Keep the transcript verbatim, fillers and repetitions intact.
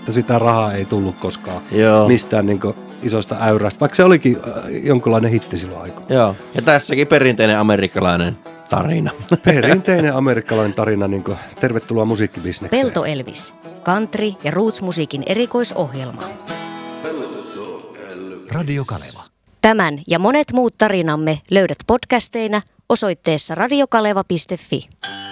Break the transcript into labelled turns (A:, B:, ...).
A: että sitä rahaa ei tullut koskaan
B: Joo.
A: mistään niin kuin isosta äyrästä, vaikka se olikin jonkinlainen hitti silloin aikaa.
B: Joo, ja tässäkin perinteinen amerikkalainen tarina.
A: Perinteinen amerikkalainen tarina, niin kuin tervetuloa musiikkibisnekseen.
C: Pelto Elvis, country- ja roots-musiikin erikoisohjelma.
D: Radio Kaleva.
C: Tämän ja monet muut tarinamme löydät podcasteina osoitteessa radiokaleva piste fi.